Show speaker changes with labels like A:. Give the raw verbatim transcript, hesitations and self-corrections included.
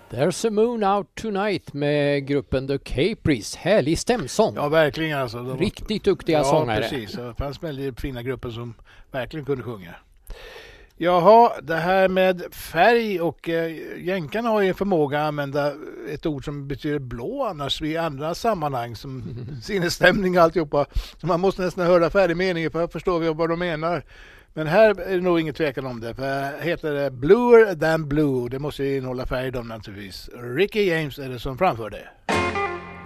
A: There's a moon out tonight med gruppen The Capris. Härlig stämsång.
B: Ja, verkligen. Alltså. De
A: Riktigt duktiga
B: ja,
A: sångare.
B: Ja, precis. Det fanns väldigt fina grupper som verkligen kunde sjunga. Jaha, det här med färg och eh, jänkarna har ju en förmåga att använda ett ord som betyder blå annars i andra sammanhang som mm. sinnesstämning och alltihopa. Så man måste nästan höra färdigmeningen för att förstå vad de menar. Men här är det nog ingen tvekan om det. För heter det Bluer than blue. Det måste ju innehålla färg då naturligtvis. Ricky James är det som framför det.